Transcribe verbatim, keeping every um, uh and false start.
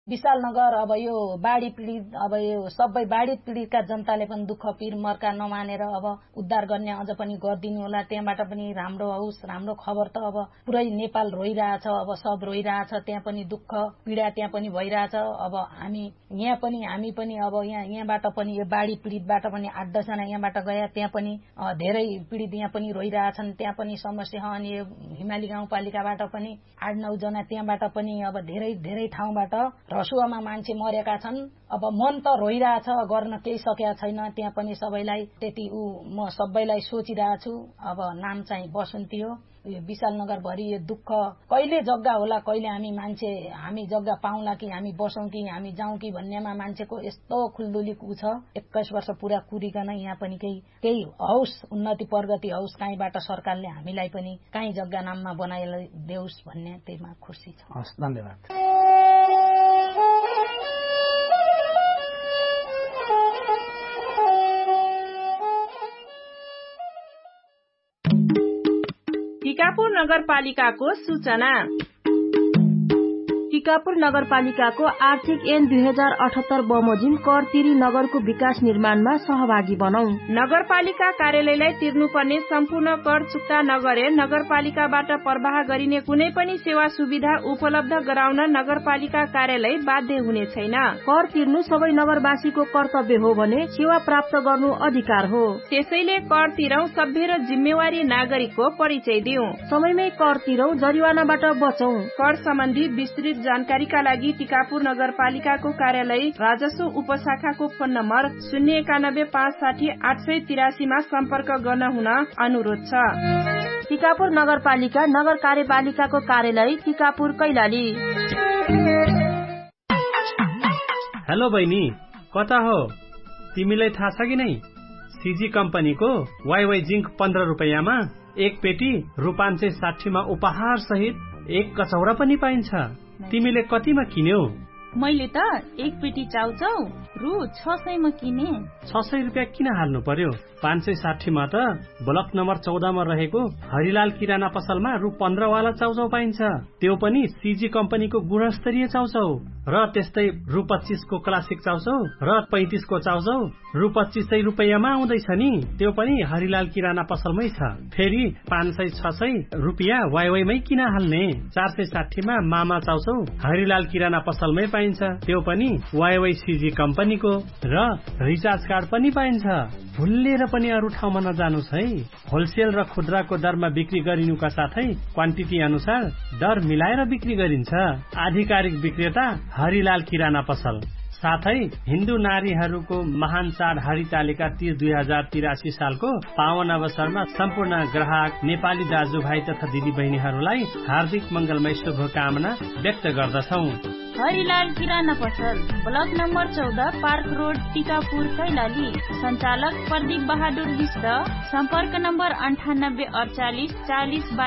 विशालनगर अब यो बाढी पीडित अब यो सबै बाढी पीडितका जनताले पनि दुःख पीर मर्का नमानेर अब उद्धार गर्ने अझ पनि गरिदिनु होला। त्यहाँबाट पनि राम्रो होस्। राम्रो खबर त अब पुरै नेपाल रोइरहेछ, अब सब रोइरहेछ। त्यहाँ पनि दुःख पीडा त्यहाँ पनि भइरहेछ। अब हामी यहाँ पनि हामी पनि अब यहाँ यहाँबाट पनि यो बाढी पीडितबाट पनि आठ दसजना यहाँबाट गए, त्यहाँ पनि धेरै पीडित यहाँ पनि रोइरहेछन्। त्यहाँ पनि समस्या। अनि यो हिमाली गाउँपालिकाबाट पनि आठ नौ जना त्यहाँबाट पनि अब धेरै धेरै ठाउँबाट रसुवामा मान्छे मरेका छन्। अब मन त रोइरहेछ, गर्न केही सकेका छैन। त्यहाँ पनि सबैलाई त्यति ऊ म सबैलाई सोचिरहेछु। अब नाम चाहिँ बसन्ती हो। यो विशालनगर भरि यो दुःख कहिले जग्गा होला, कहिले हामी मान्छे हामी जग्गा पाउँला कि हामी बसौं कि हामी जाउँ कि भन्नेमा मान्छेको यस्तो खुल्दुलीको छ। एक्काइस वर्ष पुरा कुरिकन यहाँ पनि केही केही हौस्, उन्नति प्रगति हौस्, कहीँबाट सरकारले हामीलाई पनि कहीँ जग्गा नाममा बनाइदेऊस् भन्ने त्यहीमा खुसी छ। हस्, धन्यवाद। टिकापुर नगरपालिकाको सूचना। टिकापुर नगरपालिकाको आर्थिक ऐन दुई हजार अठहत्तर बमोजिम कर तिरी नगरको विकास निर्माणमा सहभागी बनौ। नगरपालिका कार्यालयलाई तिर्नुपर्ने सम्पूर्ण कर चुक्ता नगरे नगरपालिकाबाट प्रवाह गरिने कुनै पनि सेवा सुविधा उपलब्ध गराउन नगरपालिका कार्यालय बाध्य हुने छैन। कर तिर्नु सबै नगरवासीको कर्तव्य हो भने सेवा प्राप्त गर्नु अधिकार हो। त्यसैले कर तिरौं, सभ्य र जिम्मेवारी नागरिकको परिचय दिउँ। समयमै कर तिरौं, जरिवानाबाट बचौं। कर सम्बन्धी विस्तृत जानकारीका लागि टिकापुर नगरपालिकाको कार्यालय राजस्व उपशाखाको फोन नम्बर शून्य एकानब्बे पाँच साठी आठ सय तिरासीमा सम्पर्क गर्न हुन अनुरोध छ। टिकापुर नगरपालिका नगर कार्यपालिकाको कार्यालय टिकापुर कैलाली। हेलो बहिनी, कता हो? तिमीलाई थाहा छ कि नै? सीजी कम्पनीको वाइवाई जिंक पन्ध्र रुपियाँमा एक पेटी रु पाँच सय साठीमा उपहार सहित एक कचौरा पनि पाइन्छ। तिमीले कतिमा किन्यौ? मैले त एक पेटी चाउचाउ रु छ सयमा किने। छ सय रुपियाँ किन हाल्नु पर्यो? पाँच सय साठीमा त ब्लक नम्बर चौधमा रहेको हरिलाल किराना पसलमा रु पन्ध्र वाला चाउचाउ पाइन्छ। त्यो पनि सीजी कम्पनीको गुणस्तरीय चाउचाउ। र त्यस्तै रु पच्चीसको क्लासिक चाउचाउ र पैंतिसको चाउचाउ रु पच्चीस सय रुपियाँमा आउँदैछ नि। त्यो पनि हरिलाल किराना पसलमै छ। फेरि पाँच सय छ सय रुपियाँ वाइवाईमै किन हाल्ने? चार सय साठीमा मामा चाउचाउ हरिलाल किराना पसलमै पाइन्छ। त्यो पनि वाइवाई सीजी कम्पनीको। र रिचार्ज कार्ड पनि पाइन्छ। भुलेर पनि अरू ठाउँमा नजानुस् है। होलसेल र खुद्राको दरमा बिक्री गरिनुका साथै क्वान्टिटी अनुसार दर मिलाएर बिक्री गरिन्छ। आधिकारिक विक्रेता हरिलाल किराना पसल। साथै हिन्दू नारीहरूको महान चाड हरितालिका तीज दुई हजार तिरासी सालको पावन अवसरमा सम्पूर्ण ग्राहक नेपाली दाजुभाइ तथा दिदी बहिनीहरूलाई हार्दिक मंगलमय शुभकामना व्यक्त गर्दछौ। हरिलाल किराना पसल, ब्लक नम्बर चौध, पार्क रोड, टिकापुर कैलाली। संचालक प्रदीप बहादुर विष्ट। सम्पर्क नम्बर अन्ठानब्बे अडचालिस चालिस